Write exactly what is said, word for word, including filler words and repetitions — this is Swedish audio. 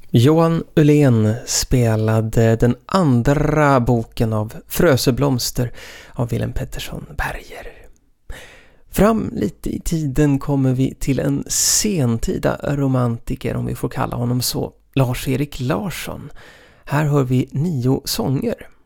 Johan Ullén spelade den andra boken av Fröseblomster av Willem Pettersson Berger. Fram lite i tiden kommer vi till en sentida romantiker, om vi får kalla honom så, Lars-Erik Larsson. Här hör vi nio sånger.